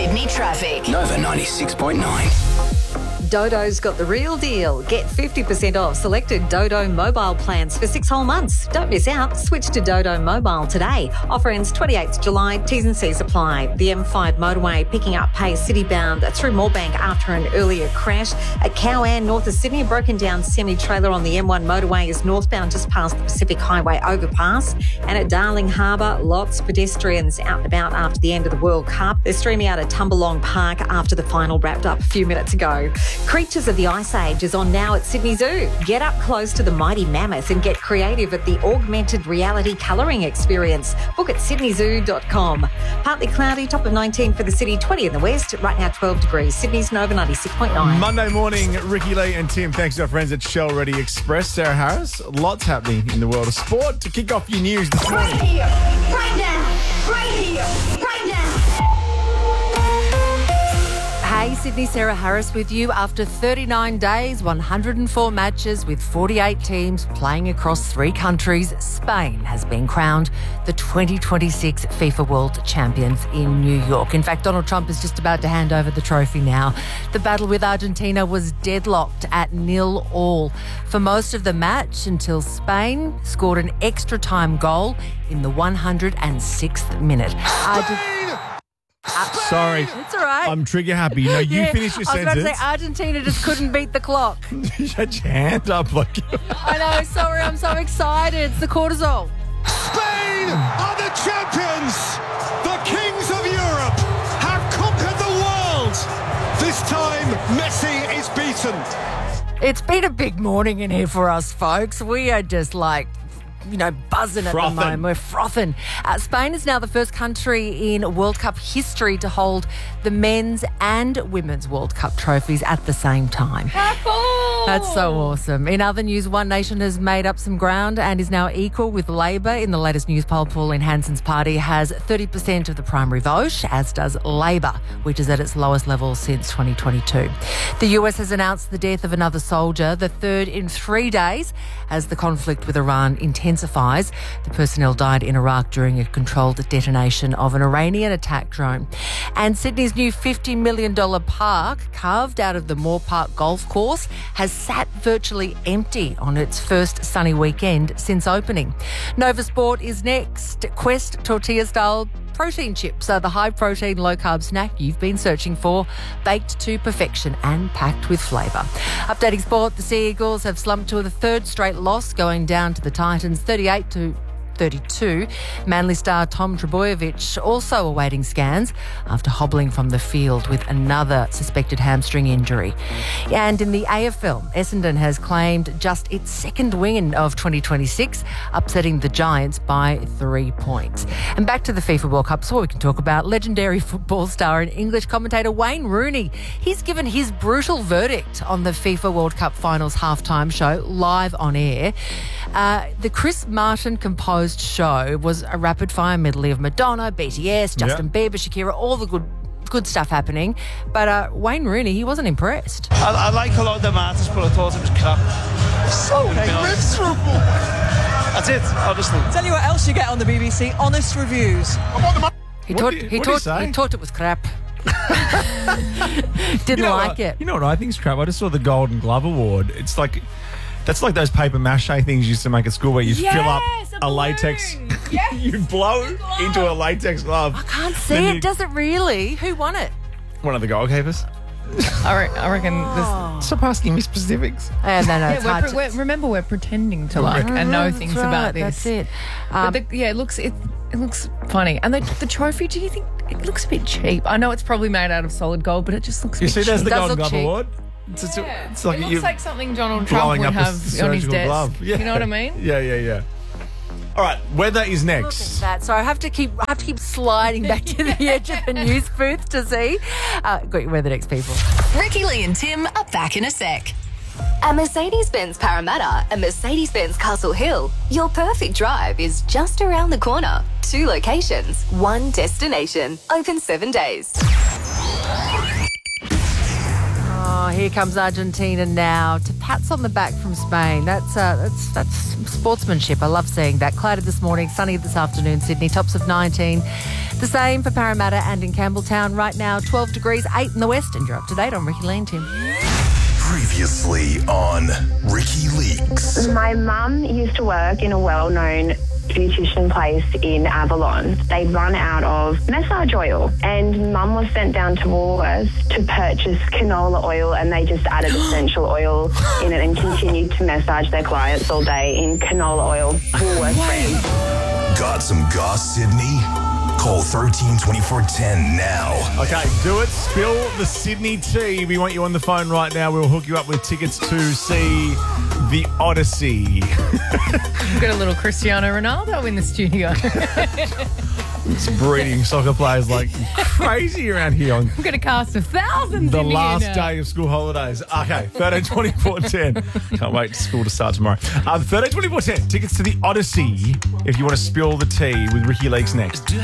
Sydney traffic. Nova 96.9. Dodo's got the real deal. Get 50% off selected Dodo mobile plans for 6 whole months. Don't miss out. Switch to Dodo Mobile today. Offer ends 28th July. T's and C's apply. The M5 motorway picking up pace citybound through Moorebank after an earlier crash. At Cowan, north of Sydney, a broken down semi-trailer on the M1 motorway is northbound just past the Pacific Highway overpass. And at Darling Harbour, lots of pedestrians out and about after the end of the World Cup. They're streaming out at Tumbalong Park after the final wrapped up a few minutes ago. Creatures of the Ice Age is on now at Sydney Zoo. Get up close to the mighty mammoth and get creative at the augmented reality colouring experience. Book at sydneyzoo.com. Partly cloudy, top of 19 for the city, 20 in the west. Right now 12 degrees. Sydney's Nova 96.9. Monday morning, Ricky Lee and Tim, thanks to our friends at Shell Ready Express. Sarah Harris, lots happening in the world of sport. To kick off your news this morning. Right here, right now, right here, right now. Hey, Sydney, Sarah Harris with you. After 39 days, 104 matches with 48 teams playing across 3 countries, Spain has been crowned the 2026 FIFA World Champions in New York. In fact, Donald Trump is just about to hand over the trophy now. The battle with Argentina was deadlocked at 0-0 for most of the match until Spain scored an extra time goal in the 106th minute. Sorry. It's all right. I'm trigger happy. No, you finish your I was about sentence. to say Argentina just couldn't beat the clock. You had your hand up like... I know, sorry, I'm so excited. It's the cortisol. Spain are the champions! The kings of Europe have conquered the world! This time, Messi is beaten. It's been a big morning in here for us, folks. We are just buzzing at the moment. We're frothing. Spain is now the first country in World Cup history to hold the men's and women's World Cup trophies at the same time. How cool! That's so awesome. In other news, One Nation has made up some ground and is now equal with Labor. In the latest news poll, Pauline Hanson's party has 30% of the primary vote, as does Labor, which is at its lowest level since 2022. The US has announced the death of another soldier, the third in 3 days, as the conflict with Iran intensifies. The personnel died in Iraq during a controlled detonation of an Iranian attack drone. And Sydney's new $50 million park, carved out of the Moore Park Golf Course, has sat virtually empty on its first sunny weekend since opening. Nova Sport is next. Quest tortilla-style protein chips are the high-protein, low-carb snack you've been searching for, baked to perfection and packed with flavour. Updating sport, the Sea Eagles have slumped to the third straight loss, going down to the Titans 38-32. Manly star Tom Trbojevic also awaiting scans after hobbling from the field with another suspected hamstring injury. And in the AFL, Essendon has claimed just its second win of 2026, upsetting the Giants by 3 points. And back to the FIFA World Cup, so we can talk about legendary football star and English commentator Wayne Rooney. He's given his brutal verdict on the FIFA World Cup Finals halftime show live on air. The Chris Martin composed show was a rapid-fire medley of Madonna, BTS, Justin Bieber, Shakira, all the good stuff happening. But Wayne Rooney, he wasn't impressed. I like a lot of them artists, but I thought it was crap. So miserable. That's it, honestly. Tell you what else you get on the BBC, honest reviews. He thought it was crap. Didn't like it. You know what I think is crap? I just saw the Golden Glove Award. It's like... That's like those paper mache things you used to make at school where you fill up a latex... Yes. You blow into a latex glove. I can't see it. Does it really? Who won it? One of the goalkeepers. I reckon Stop asking me specifics. No, remember, we're pretending to and know things about this. That's it. But it looks funny. And the trophy, do you think it looks a bit cheap? I know it's probably made out of solid gold, but it just looks a bit cheap. There's the Does Golden look Glove cheap. Award. It's like it looks like something Donald blowing Trump would up have a on his surgical desk. glove. Yeah. You know what I mean? Yeah. All right, weather is Look next. at that. So I have to keep sliding back to the edge of the news booth to see. Got your weather next, people. Ricky Lee and Tim are back in a sec. At Mercedes-Benz Parramatta and Mercedes-Benz Castle Hill, your perfect drive is just around the corner. 2 locations, 1 destination. Open 7 days. Oh, here comes Argentina now to pats on the back from Spain. That's sportsmanship. I love seeing that. Cloudy this morning, sunny this afternoon, Sydney. Tops of 19. The same for Parramatta and in Campbelltown. Right now, 12 degrees, 8 in the west. And you're up to date on Ricky Lee, Tim. Previously on Ricky Leaks. My mum used to work in a well-known beautician place in Avalon. They'd run out of massage oil, and Mum was sent down to Woolworths to purchase canola oil, and they just added essential oil in it and continued to massage their clients all day in canola oil, Woolworths brand. Got some goss, Sydney? Call 13 2410 now. Okay, do it. Spill the Sydney tea. We want you on the phone right now. We'll hook you up with tickets to see The Odyssey. We've got a little Cristiano Ronaldo in the studio. It's breeding soccer players like crazy around here on We've got a cast of thousands the in last here now. day of school holidays. Okay, 13 24 10. Can't wait for school to start tomorrow. 13 24 10. Tickets to The Odyssey if you want to spill the tea with Ricky Leaks next.